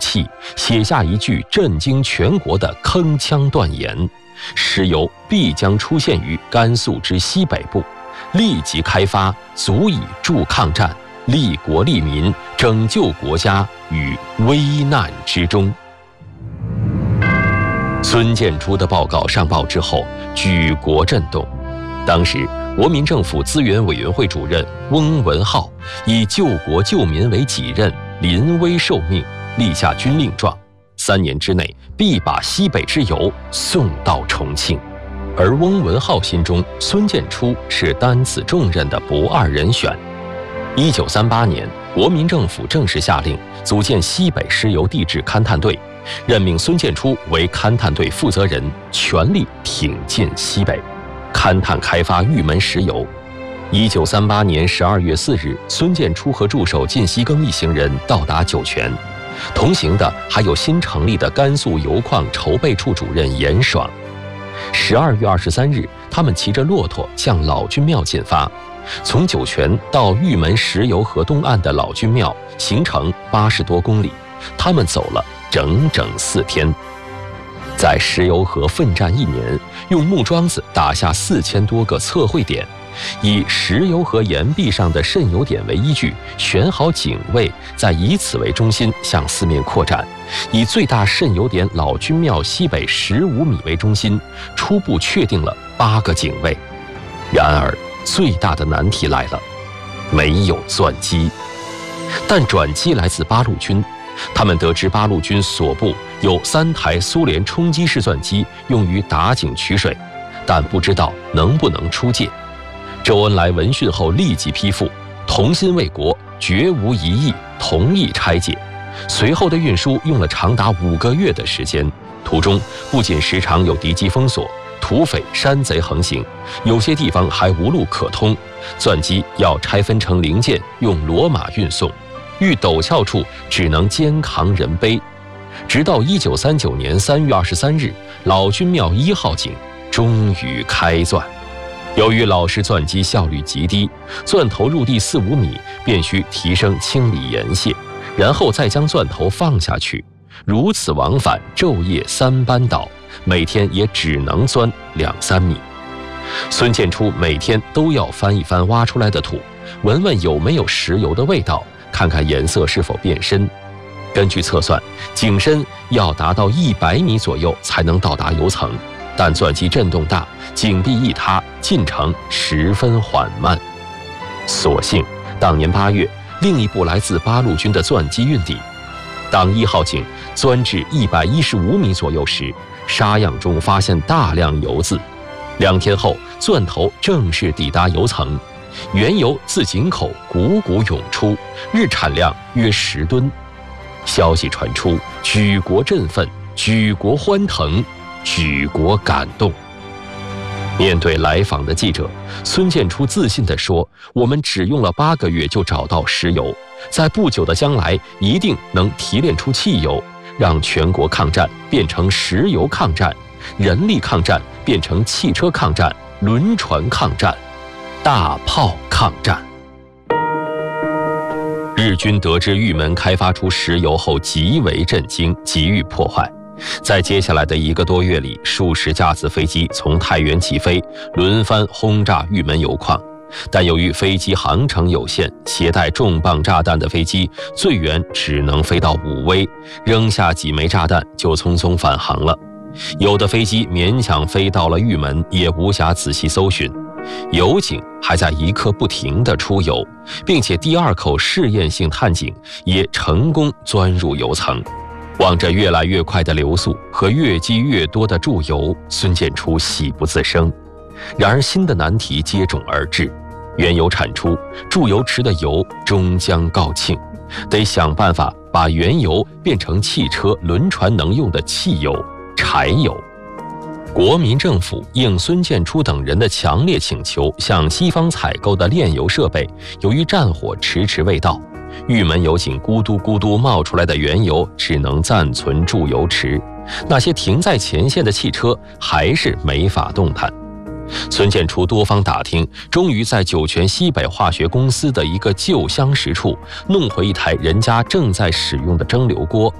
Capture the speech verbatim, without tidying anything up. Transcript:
气，写下一句震惊全国的铿锵断言：石油必将出现于甘肃之西北部，立即开发足以助抗战，利国利民，拯救国家于危难之中。孙建初的报告上报之后，举国震动。当时国民政府资源委员会主任翁文灏以救国救民为己任，临危受命，立下军令状，三年之内必把西北之油送到重庆。而翁文灏心中，孙建初是担此重任的不二人选。一九三八年，国民政府正式下令组建西北石油地质勘探队，任命孙建初为勘探队负责人，全力挺进西北，勘探开发玉门石油。一九三八年十二月四日，孙建初和助手靳锡庚一行人到达酒泉，同行的还有新成立的甘肃油矿筹备处主任严爽。十二月二十三日，他们骑着骆驼向老君庙进发，从酒泉到玉门石油河东岸的老君庙行程八十多公里，他们走了整整四天。在石油河奋战一年，用木桩子打下四千多个测绘点，以石油河岩壁上的渗油点为依据，选好警卫，再以此为中心向四面扩展，以最大渗油点老君庙西北十五米为中心，初步确定了八个警卫。然而最大的难题来了，没有钻机。但转机来自八路军，他们得知八路军所部有三台苏联冲击式钻机用于打井取水，但不知道能不能出借。周恩来闻讯后立即批复，同心为国，绝无疑义，同意拆解。随后的运输用了长达五个月的时间，途中不仅时常有敌机封锁，土匪山贼横行，有些地方还无路可通，钻机要拆分成零件用骡马运送，遇陡峭处只能肩扛人背。直到一九三九年三月二十三日，老君庙一号井终于开钻。由于老式钻机效率极低，钻头入地四五米便需提升清理岩屑，然后再将钻头放下去，如此往返，昼夜三班倒，每天也只能钻两三米。孙建初每天都要翻一翻挖出来的土，闻闻有没有石油的味道，看看颜色是否变深。根据测算，井深要达到一百米左右才能到达油层，但钻机震动大，井壁一塌，进程十分缓慢。所幸当年八月，另一部来自八路军的钻机运抵。当一号井钻至一百一十五米左右时，沙样中发现大量油渍。两天后，钻头正式抵达油层，原油自井口汩汩涌出，日产量约十吨。消息传出，举国振奋，举国欢腾，举国感动。面对来访的记者，孙建初自信地说：“我们只用了八个月就找到石油，在不久的将来一定能提炼出汽油，让全国抗战变成石油抗战，人力抗战变成汽车抗战、轮船抗战、大炮抗战。”日军得知玉门开发出石油后极为震惊，急于破坏。在接下来的一个多月里，数十架次飞机从太原起飞，轮番轰炸玉门油矿。但由于飞机航程有限，携带重磅炸弹的飞机最远只能飞到武威，扔下几枚炸弹就匆匆返航了。有的飞机勉强飞到了玉门，也无暇仔细搜寻。油井还在一刻不停地出油，并且第二口试验性探井也成功钻入油层。望着越来越快的流速和越积越多的注油，孙建初喜不自胜。然而新的难题接踵而至，原油产出，注油池的油终将告罄，得想办法把原油变成汽车、轮船能用的汽油、柴油。国民政府应孙建初等人的强烈请求，向西方采购的炼油设备，由于战火迟迟未到，玉门油井咕嘟咕嘟冒出来的原油只能暂存注油池，那些停在前线的汽车还是没法动弹。孙建初多方打听，终于在酒泉西北化学公司的一个旧相识处弄回一台人家正在使用的蒸馏锅。